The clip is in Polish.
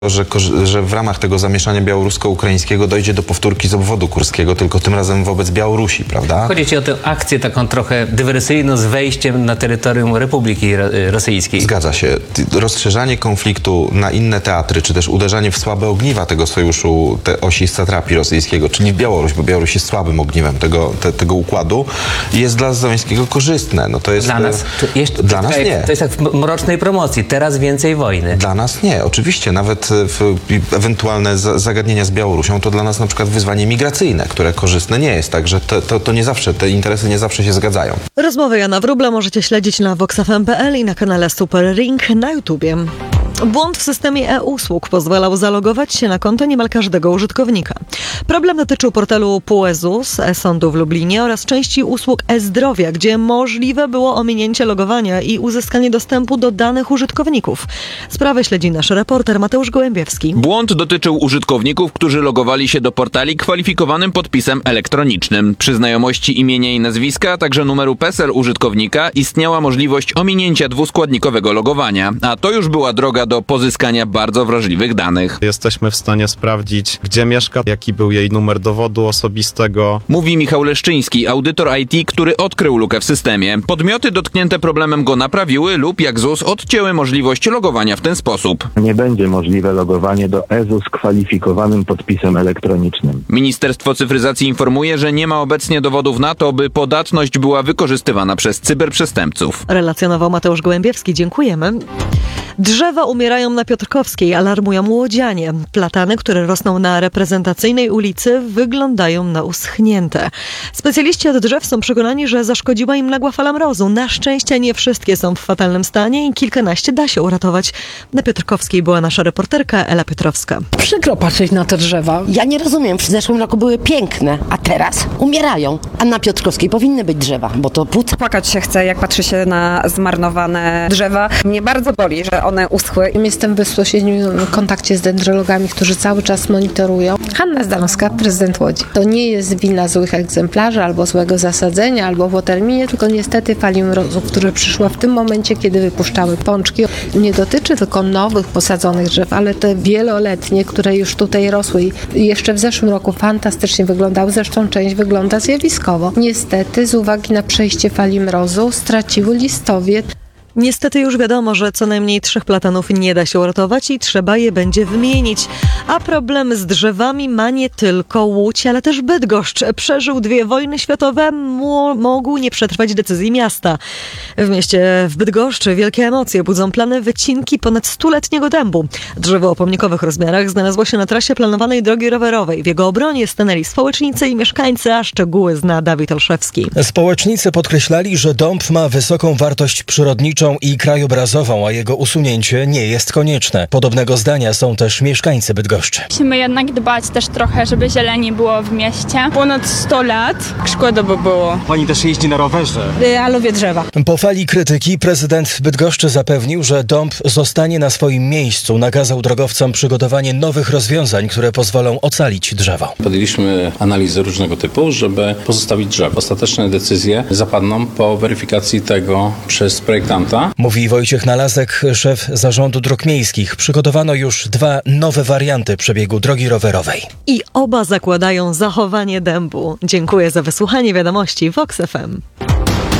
że w ramach tego zamieszania białorusko-ukraińskiego dojdzie do powtórki z obwodu kurskiego, tylko tym razem wobec Białorusi, prawda? Chodzi ci o tę akcję taką trochę dywersyjną z wejściem na terytorium Republiki Rosyjskiej. Zgadza się. Rozszerzanie konfliktu na inne teatry, czy też uderzanie w słabe ogniwa tego sojuszu, te osi satrapii rosyjskiego, czyli w Białoruś, bo Białoruś jest słabym ogniwem tego układu, jest dla Zeleńskiego korzystne. No to jest, dla nas? Dla nas nie. To jest jak w mrocznej promocji. Teraz więcej wojny. Dla nas nie. Oczywiście nawet ewentualne zagadnienia z Białorusią to dla nas na przykład wyzwanie migracyjne, które korzystne nie jest. Także to nie zawsze, te interesy nie zawsze się zgadzają. Rozmowy Jana Wróbla możecie śledzić na voxfm.pl i na kanale Super Ring na YouTubie. Błąd w systemie e-usług pozwalał zalogować się na konto niemal każdego użytkownika. Problem dotyczył portalu PUEZUS, e-sądu w Lublinie oraz części usług e-zdrowia, gdzie możliwe było ominięcie logowania i uzyskanie dostępu do danych użytkowników. Sprawę śledzi nasz reporter Mateusz Gołębiewski. Błąd dotyczył użytkowników, którzy logowali się do portali kwalifikowanym podpisem elektronicznym. Przy znajomości imienia i nazwiska, a także numeru PESEL użytkownika istniała możliwość ominięcia dwuskładnikowego logowania, a to już była droga do pozyskania bardzo wrażliwych danych. Jesteśmy w stanie sprawdzić, gdzie mieszka, jaki był jej numer dowodu osobistego. Mówi Michał Leszczyński, audytor IT, który odkrył lukę w systemie. Podmioty dotknięte problemem go naprawiły lub jak ZUS odcięły możliwość logowania w ten sposób. Nie będzie możliwe logowanie do EZUS kwalifikowanym podpisem elektronicznym. Ministerstwo Cyfryzacji informuje, że nie ma obecnie dowodów na to, by podatność była wykorzystywana przez cyberprzestępców. Relacjonował Mateusz Gołębiewski. Dziękujemy. Drzewa umierają na Piotrkowskiej, alarmują łodzianie. Platany, które rosną na reprezentacyjnej ulicy, wyglądają na uschnięte. Specjaliści od drzew są przekonani, że zaszkodziła im nagła fala mrozu. Na szczęście nie wszystkie są w fatalnym stanie i kilkanaście da się uratować. Na Piotrkowskiej była nasza reporterka Ela Piotrowska. Przykro patrzeć na te drzewa. Ja nie rozumiem, w zeszłym roku były piękne, a teraz umierają. A na Piotrkowskiej powinny być drzewa, bo to płód. Płakać się chce, jak patrzy się na zmarnowane drzewa. Mnie bardzo boli, że one uschły. Jestem w bezpośrednim kontakcie z dendrologami, którzy cały czas monitorują. Hanna Zdanowska, prezydent Łodzi. To nie jest wina złych egzemplarzy, albo złego zasadzenia, albo po terminie, tylko niestety fali mrozu, która przyszła w tym momencie, kiedy wypuszczały pączki. Nie dotyczy tylko nowych posadzonych drzew, ale te wieloletnie, które już tutaj rosły i jeszcze w zeszłym roku fantastycznie wyglądały, zresztą część wygląda zjawiskowo. Niestety z uwagi na przejście fali mrozu straciły listowie. Niestety już wiadomo, że co najmniej 3 platanów nie da się uratować i trzeba je będzie wymienić. A problem z drzewami ma nie tylko Łódź, ale też Bydgoszcz. Przeżył 2 wojny światowe, mógł nie przetrwać decyzji miasta. W mieście w Bydgoszczy wielkie emocje budzą plany wycinki ponad 100-letniego dębu. Drzewo o pomnikowych rozmiarach znalazło się na trasie planowanej drogi rowerowej. W jego obronie stanęli społecznicy i mieszkańcy, a szczegóły zna Dawid Olszewski. Społecznicy podkreślali, że dąb ma wysoką wartość przyrodniczą i krajobrazową, a jego usunięcie nie jest konieczne. Podobnego zdania są też mieszkańcy Bydgoszczy. Musimy jednak dbać też trochę, żeby zieleni było w mieście. Ponad 100 lat. Szkoda by było. Pani też jeździ na rowerze. Ja lubię drzewa. Po fali krytyki prezydent Bydgoszczy zapewnił, że dąb zostanie na swoim miejscu. Nakazał drogowcom przygotowanie nowych rozwiązań, które pozwolą ocalić drzewo. Podjęliśmy analizy różnego typu, żeby pozostawić drzewo. Ostateczne decyzje zapadną po weryfikacji tego przez projektanta. Mówi Wojciech Nalazek, szef Zarządu Dróg Miejskich. Przygotowano już 2 nowe warianty przebiegu drogi rowerowej. I oba zakładają zachowanie dębu. Dziękuję za wysłuchanie wiadomości Vox FM.